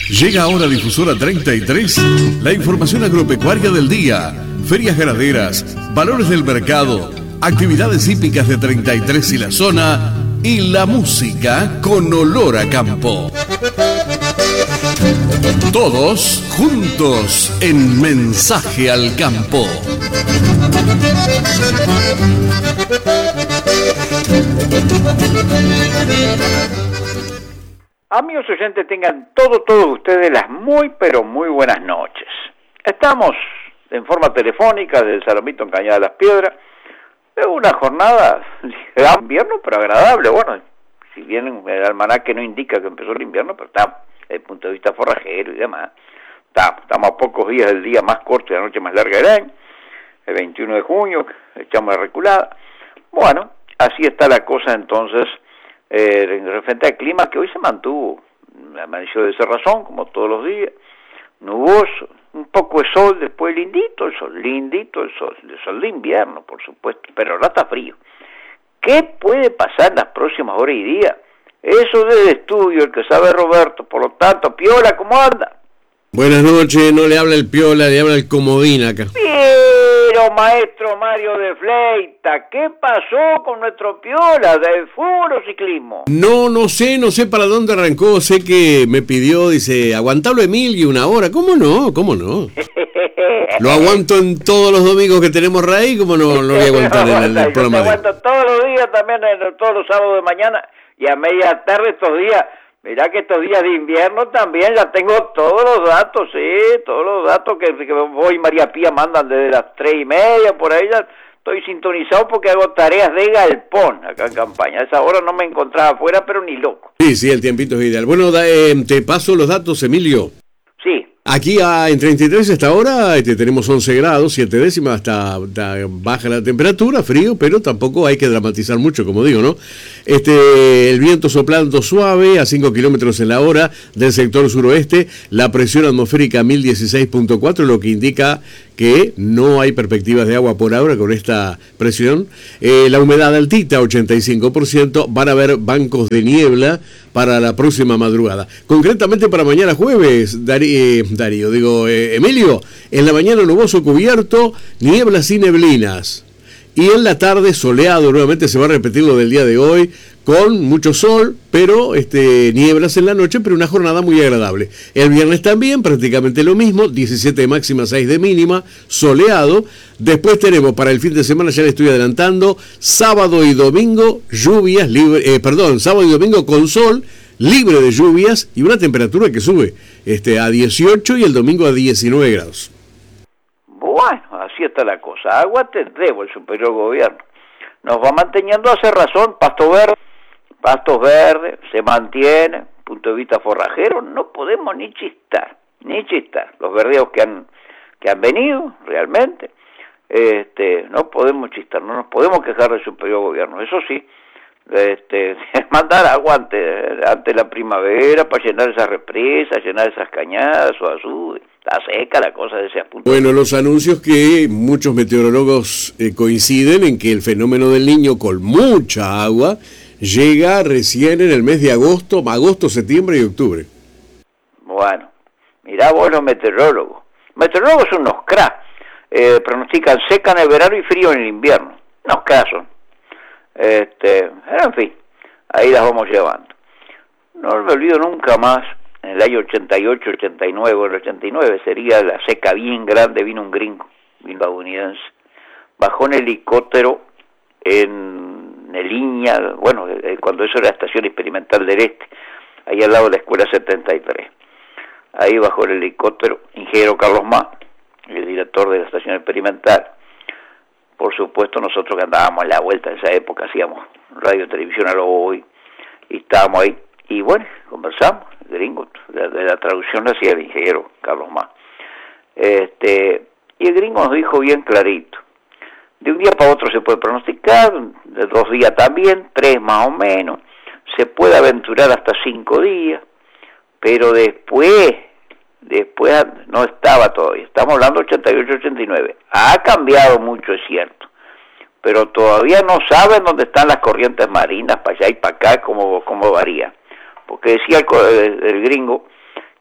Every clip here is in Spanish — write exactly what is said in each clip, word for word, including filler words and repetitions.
Llega ahora Difusora treinta y tres, la información agropecuaria del día, ferias ganaderas, valores del mercado, actividades hípicas de treinta y tres y la zona, y la música con olor a campo. Todos juntos en Mensaje al Campo. Amigos oyentes, tengan todo, todos ustedes las muy, pero muy buenas noches. Estamos en forma telefónica desde el Salomito en Cañada de las Piedras. Es una jornada de invierno, pero agradable. Bueno, si bien el almanaque no indica que empezó el invierno, pero está desde el punto de vista forrajero y demás. Está, estamos a pocos días del día más corto y la noche más larga del año. El veintiuno de junio, echamos la reculada. Bueno, así está la cosa entonces. Eh, en referente al clima, que hoy se mantuvo, amaneció de cerrazón, como todos los días, nuboso, un poco de sol, después lindito el sol, lindito el sol, el sol de invierno, por supuesto, pero ahora está frío. ¿Qué puede pasar las próximas horas y días? Eso del estudio, el que sabe Roberto, por lo tanto, Piola, ¿cómo anda? Buenas noches, no le habla el Piola, le habla el Comodín acá. Pero, maestro Mario de Fleita, ¿qué pasó con nuestro Piola del fútbol o ciclismo? No, no sé, no sé para dónde arrancó, sé que me pidió, dice, aguantalo Emilio una hora. ¿Cómo no? ¿Cómo no? Lo aguanto en todos los domingos que tenemos raíz, ¿cómo no lo voy a aguantar en el, el programa? Yo te aguanto todos los días, también en, todos los sábados de mañana y a media tarde estos días. Mirá que estos días de invierno también ya tengo todos los datos, sí, todos los datos que, que voy y María Pía mandan desde las tres y media, por ahí ya estoy sintonizado porque hago tareas de galpón acá en campaña. A esa hora no me encontraba afuera, pero ni loco. Sí, sí, el tiempito es ideal. Bueno, da, eh, te paso los datos, Emilio. Sí. Aquí a, en treinta y tres hasta ahora este, tenemos once grados, siete décimas, hasta, hasta baja la temperatura, frío, pero tampoco hay que dramatizar mucho, como digo, ¿no? Este, el viento soplando suave a cinco kilómetros en la hora del sector suroeste, la presión atmosférica mil dieciséis punto cuatro, lo que indica que no hay perspectivas de agua por ahora con esta presión. Eh, la humedad altita, ochenta y cinco por ciento, van a haber bancos de niebla para la próxima madrugada. Concretamente para mañana jueves, Darío, Darío digo, eh, Emilio, en la mañana nuboso cubierto, nieblas y neblinas. Y en la tarde soleado, nuevamente se va a repetir lo del día de hoy, con mucho sol, pero este, nieblas en la noche, pero una jornada muy agradable. El viernes también, prácticamente lo mismo, diecisiete de máxima, seis de mínima, soleado. Después tenemos para el fin de semana, ya le estoy adelantando, sábado y domingo, lluvias, libre, eh, perdón, sábado y domingo con sol, libre de lluvias y una temperatura que sube este, a dieciocho y el domingo a diecinueve grados. Bueno, así está la cosa. Agua te debo el superior gobierno. Nos va manteniendo, hace razón, pasto verde, pastos verdes, se mantiene, punto de vista forrajero, no podemos ni chistar, ni chistar. Los verdeos que han, que han venido, realmente, este, no podemos chistar, no nos podemos quejar del superior gobierno. Eso sí, este, mandar agua ante, ante la primavera para llenar esas represas, llenar esas cañadas o azul. Está seca la cosa de ese punto. Bueno, los anuncios que muchos meteorólogos eh, coinciden en que el fenómeno del Niño con mucha agua llega recién en el mes de agosto, agosto, septiembre y octubre. Bueno, mirá vos los meteorólogos. Meteorólogos son unos cracks. Eh, pronostican seca en el verano y frío en el invierno. Unos cracks son. Este, en fin, ahí las vamos llevando. No me olvido nunca más, en el año ochenta y ocho, ochenta y nueve, o el ochenta y nueve sería la seca bien grande, vino un gringo, vino estadounidense, bajó en helicóptero en Neliña, bueno, cuando eso era la estación experimental del Este, ahí al lado de la escuela setenta y tres. Ahí bajó el helicóptero, ingeniero Carlos Má, el director de la estación experimental. Por supuesto, nosotros que andábamos en la vuelta en esa época, hacíamos radio y televisión a lo hoy, y estábamos ahí, y bueno, conversamos, gringo, de, de la traducción la hacía el ingeniero Carlos Má. Este, y el gringo nos dijo bien clarito, de un día para otro se puede pronosticar, de dos días también, tres más o menos, se puede aventurar hasta cinco días, pero después, después no estaba todavía, estamos hablando de ochenta y ocho, ochenta y nueve, ha cambiado mucho, es cierto, pero todavía no saben dónde están las corrientes marinas, para allá y para acá, cómo, cómo varía, porque decía el, el, el gringo,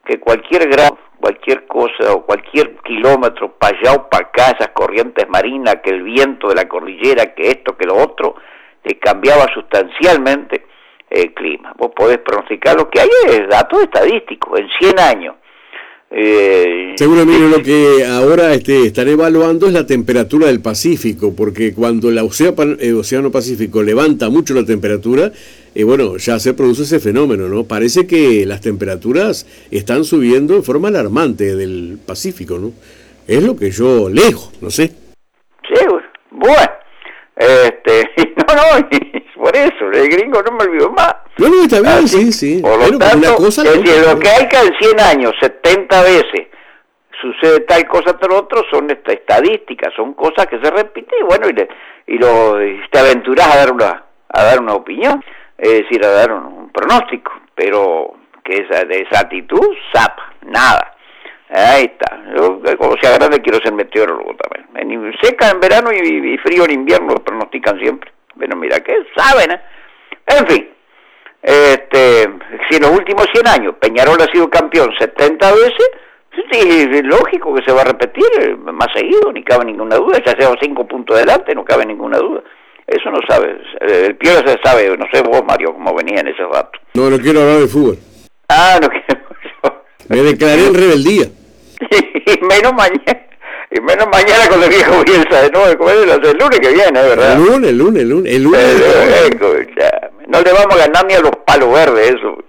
que cualquier grado, cualquier cosa o cualquier kilómetro para allá o para acá, esas corrientes marinas, que el viento de la cordillera, que esto, que lo otro, te cambiaba sustancialmente el clima. Vos podés pronosticar lo que hay, es datos estadísticos, en cien años. Eh, Seguramente lo que ahora este, estaré evaluando es la temperatura del Pacífico, porque cuando el océano, el océano Pacífico levanta mucho la temperatura, eh, bueno, ya se produce ese fenómeno, ¿no? Parece que las temperaturas están subiendo de forma alarmante del Pacífico, ¿no? Es lo que yo leo, no sé. Sí, bueno, este, no, no, por eso, el gringo no me olvidó más. No, no, está bien, Así, sí, sí. Por lo Pero tanto, una cosa es decir, otra, lo que hay que en cien años, setenta veces, sucede tal cosa tal otro, son esta, estadísticas, son cosas que se repiten, y bueno, y, le, y, lo, y te aventurás a dar una a dar una opinión, es decir, a dar un, un pronóstico, pero que esa, de esa actitud, zapa, nada. Ahí está. Yo, como sea grande, quiero ser meteorólogo también. En, seca en verano y, y frío en invierno, lo pronostican siempre. Pero mira que saben, ¿eh? En fin, este, si en los últimos cien años Peñarol ha sido campeón setenta veces, sí, es lógico que se va a repetir más seguido, ni cabe ninguna duda. Ya sea cinco puntos adelante, no cabe ninguna duda. Eso no sabe, el Piola se sabe, no sé vos, Mario, cómo venía en ese rato. No, no quiero hablar de fútbol. Ah, no quiero yo. Me declaré en rebeldía. Y menos mañana, y menos mañana con el viejo Bielsa de nuevo, como es el lunes que viene, ¿verdad? El lunes, el lunes, el lunes, el lunes. Eh, eh, no le vamos a ganar ni a los palos verdes, eso.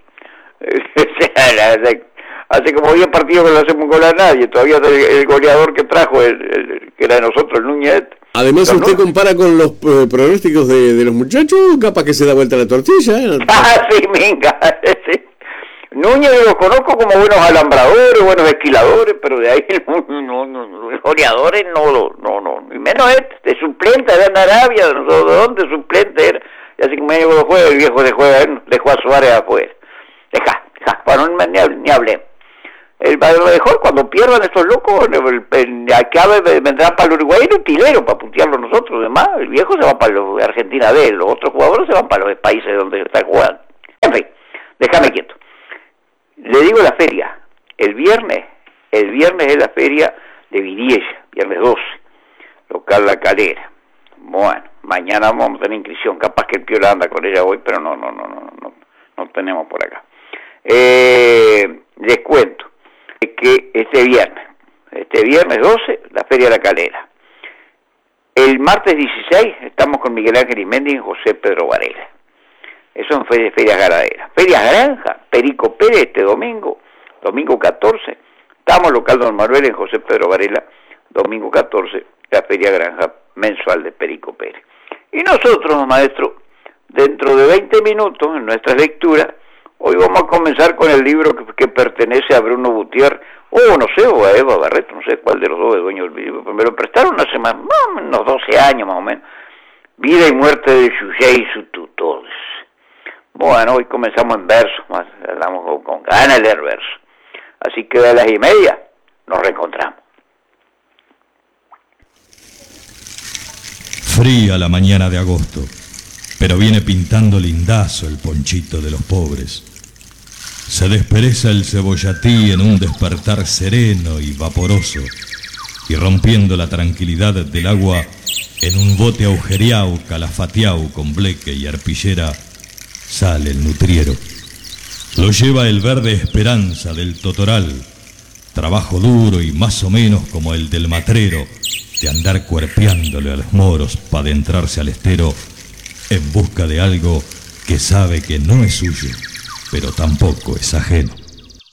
Hace como diez partidos que no hacemos gol a nadie, todavía el, el goleador que trajo, el, el, que era de nosotros, el Núñez. Además, si usted compara con los eh, pronósticos de, de los muchachos, capaz que se da vuelta la tortilla. ¿eh? Ah, sí, venga, sí. Núñez los conozco como buenos alambradores, buenos esquiladores, pero de ahí no, no, no, los goleadores no, no, no, y menos este, de suplente de Arabia, de dónde suplente era, y así como medio juega, el viejo se juega, dejó a Suárez afuera. Deja, deja, bueno, ni, ni hablemos. El lo mejor cuando pierdan estos locos, el, el, acá vendrá para el Uruguay el utilero para putearlo nosotros, demás, el viejo se va para los Argentina de él, los otros jugadores se van para los países donde están jugando. En fin, déjame quieto. Le digo la feria, el viernes, el viernes es la feria de Vidiella, viernes doce, local La Calera. Bueno, mañana vamos a tener inscripción, capaz que el Piola anda con ella hoy, pero no, no, no, no, no, no tenemos por acá. Eh, les cuento que este viernes, este viernes doce, la feria de La Calera. El martes dieciséis estamos con Miguel Ángel Imendi y José Pedro Varela. Eso en ferias, ferias ganaderas. Ferias Granja, Perico Pérez este domingo, domingo catorce. Estamos local Don Manuel en José Pedro Varela, domingo catorce, la Feria Granja mensual de Perico Pérez. Y nosotros, maestro, dentro de veinte minutos, en nuestra lectura, hoy vamos a comenzar con el libro que, que pertenece a Bruno Gutiérrez, o no sé, o a Eva Barreto, no sé cuál de los dos es dueño del libro, pero me lo prestaron hace más, más unos doce años más o menos. Vida y muerte de Yuyé y sus tutores. Bueno, hoy comenzamos en verso, más, hablamos con, con ganas de leer verso. Así que a las y media nos reencontramos. Fría la mañana de agosto, pero viene pintando lindazo el ponchito de los pobres. Se despereza el cebollatí en un despertar sereno y vaporoso, y rompiendo la tranquilidad del agua, en un bote agujereao, calafateao con bleque y arpillera, sale el nutriero. Lo lleva el verde esperanza del totoral, trabajo duro y más o menos como el del matrero, de andar cuerpeándole a los moros para adentrarse al estero en busca de algo que sabe que no es suyo, pero tampoco es ajeno.